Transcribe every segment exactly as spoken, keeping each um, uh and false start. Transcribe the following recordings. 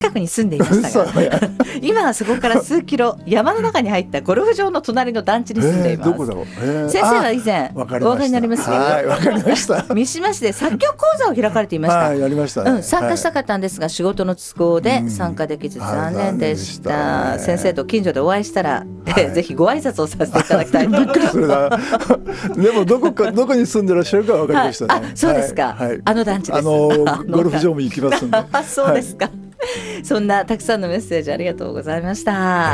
近くに住んでいましたが今はそこから数キロ山の中に入ったゴルフ場の隣の団地に住んでいます。 どこだろう、えー、 先生は以前お分かりになりますよ。 はい、わかりました三島市で作曲講座を開かれていました。 はい、やりましたね、 うん、参加したかったんですが、はい、仕事の都合で参加できず残念でした、うん、先生と近所でお会いしたら、はい、ぜひご挨拶をさせていただきたいと。びっくりするなでもどこかどこに住んでらっしゃるかわかりましたね、はい、 あ、そうですか、はい、あの団地です。 あのゴルフ場も行きますんでそうですか、はい、そんなたくさんのメッセージありがとうございました。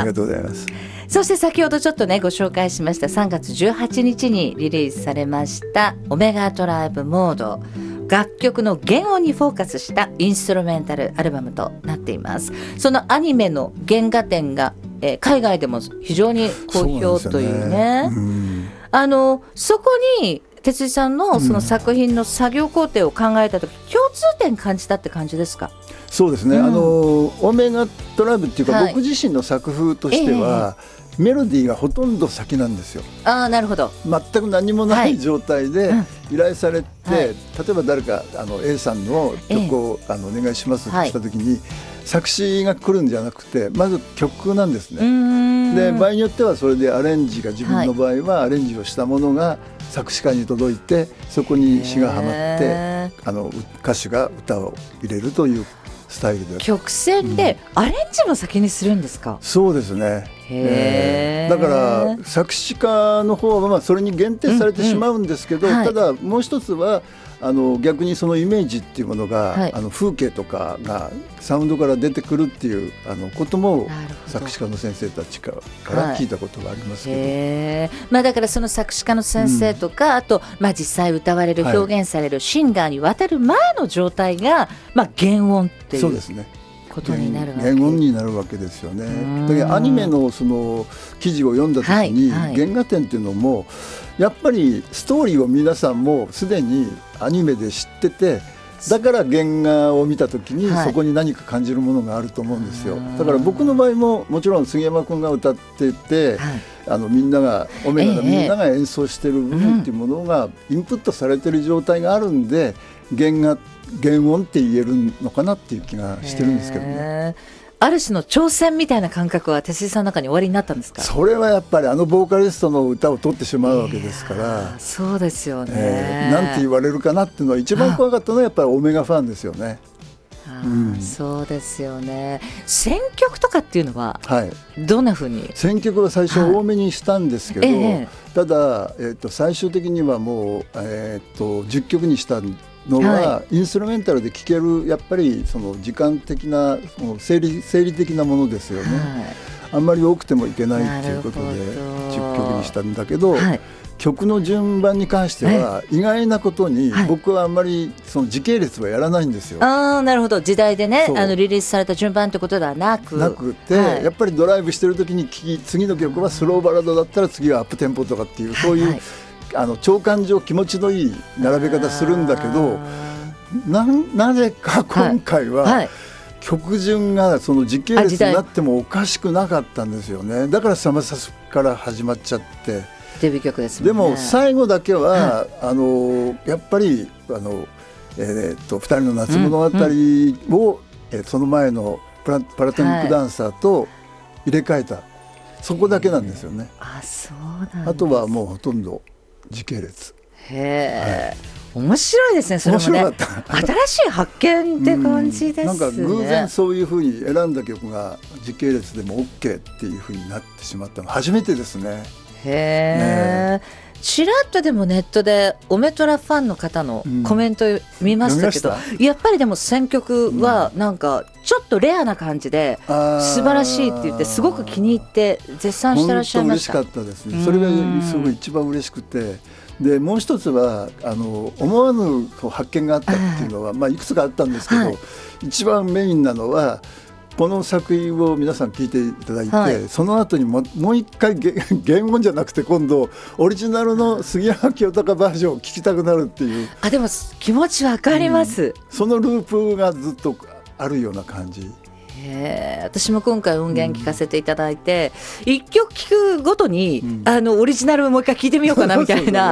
ありがとうございます。 そして先ほどちょっとねご紹介しましたさんがつじゅうはちにちにリリースされましたオメガトライブモード、楽曲の原音にフォーカスしたインストゥルメンタルアルバムとなっています。そのアニメの原画展が、えー、海外でも非常に好評というね、うん、あのそこに哲井さんのその作品の作業工程を考えたとき、うん、共通点感じたって感じですか？ そうですね、うん、あのオメガトライブっていうか、はい、僕自身の作風としては、えー、メロディーがほとんど先なんですよ。 あー、なるほど。 全く何もない状態で依頼されて、はい、例えば誰かあの A さんの曲を、えー、あのお願いしますってした時に、はい、作詞が来るんじゃなくてまず曲なんですね。で場合によってはそれでアレンジが自分の場合はアレンジをしたものが作詞家に届いて、そこに詞がはまってあの歌手が歌を入れるというスタイルで、 曲線でアレンジも先にするんですか？ うん、そうですね。へー、だから作詞家の方はまあそれに限定されてしまうんですけど、うんうん、はい、ただもう一つはあの逆にそのイメージっていうものが、はい、あの風景とかがサウンドから出てくるっていうあのことも作詞家の先生たちから聞いたことがありますけど、はい、 へー、まあ、だからその作詞家の先生とか、うん、あと、まあ、実際歌われる、表現されるシンガーに渡る前の状態が、まあ、原音っていう、そうですね、ことになるわけ、 原音になるわけですよね。だからアニメのその記事を読んだ時に、はいはい、原画展っていうのもやっぱりストーリーを皆さんもすでにアニメで知ってて、だから原画を見た時にそこに何か感じるものがあると思うんですよ、はい、だから僕の場合ももちろん杉山君が歌ってて、はい、あのみんながオメガのみんなが演奏してる部分っていうものがインプットされてる状態があるんで、原画原音って言えるのかなっていう気がしてるんですけどね。 ある種の挑戦みたいな感覚は哲井さんの中に終わりになったんですか？ それはやっぱりあのボーカリストの歌を取ってしまうわけですから、 そうですよね、 えー、なんて言われるかなっていうのは一番怖かったのはやっぱりオメガファンですよね。 あ、うん、そうですよね。選曲とかっていうのはどんなふうに、はい、 選曲は最初多めにしたんですけど、はい、えー、ただ、えー、と最終的にはもう、えー、とじゅっきょくにしたのは、はい、インストゥルメンタルで聴けるやっぱりその時間的なその生理、生理的なものですよね、はい、あんまり多くてもいけないということでじゅっきょくにしたんだけど、はい、曲の順番に関しては意外なことに僕はあんまりその時系列はやらないんですよ、 はい、あ、なるほど。時代でね、あのリリースされた順番ってことではなくなくて、はい、やっぱりドライブしてる時に聴き次の曲はスローバラードだったら次はアップテンポとかっていう、そういう、はいはい、あの長感上気持ちのいい並べ方するんだけど、 な, なぜか今回は、はいはい、曲順がその時系列になってもおかしくなかったんですよね。だからサマサスから始まっちゃって、 デビュー曲ですもんね。 でも最後だけは、はい、あのやっぱりあの、えー、っとふたりの夏物語を、うんうん、えー、その前のパ ラ, パラトニックダンサーと入れ替えた、はい、そこだけなんですよね。 あ、そうなんです。 あとはもうほとんど時系列。 へー、はい、面白いですね。それもね、新しい発見って感じですね。 なんか偶然そういうふうに選んだ曲が時系列でも OK っていうふうになってしまったの初めてですね。 へー、ね、ちらっとでもネットでオメトラファンの方のコメント見ましたけど、うん、やっぱりでも選曲はなんかちょっとレアな感じで素晴らしいって言ってすごく気に入って絶賛してらっしゃいました。 本当嬉しかったですね。それがすごい一番嬉しくて、でもう一つはあの思わぬ発見があったっていうのは、まあ、いくつかあったんですけど、はい、一番メインなのはこの作品を皆さん聞いていただいて、はい、その後にももう一回原音じゃなくて今度オリジナルの杉山清隆バージョンを聞きたくなるっていう。 あ、でも気持ちわかります、うん、 そのループがずっとあるような感じ。 へー、私も今回音源聞かせていただいて、うん、一曲聞くごとに、うん、あのオリジナルもう一回聞いてみようかなみたいな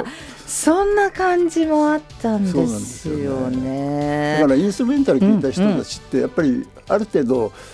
そんな感じもあったんですよね。 だからインストゥルメンタル聴いた人たちってやっぱりある程度